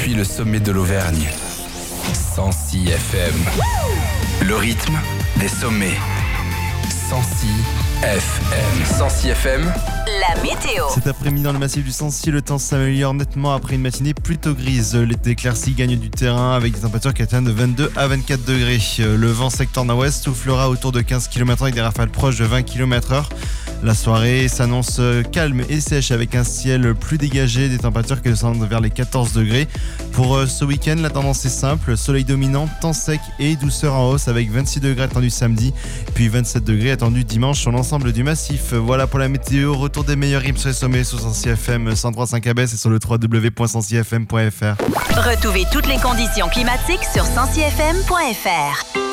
depuis le sommet de l'Auvergne. 106 FM. Le rythme des sommets. 106 FM. 106 FM. La météo. Cet après-midi dans le massif du Sancy, le temps s'améliore nettement après une matinée plutôt grise. Les éclaircies gagnent du terrain avec des températures qui atteignent de 22 à 24 degrés. Le vent secteur nord-ouest soufflera autour de 15 km/h avec des rafales proches de 20 km/h. La soirée s'annonce calme et sèche avec un ciel plus dégagé, des températures qui descendent vers les 14 degrés. Pour ce week-end, la tendance est simple, soleil dominant, temps sec et douceur en hausse avec 26 degrés attendus samedi, puis 27 degrés attendus dimanche sur l'ensemble du massif. Voilà pour la météo, retour des meilleurs rimes sur les sommets sur 106 FM 103.5 à Besse et sur le www.106fm.fr. Retrouvez toutes les conditions climatiques sur 106fm.fr.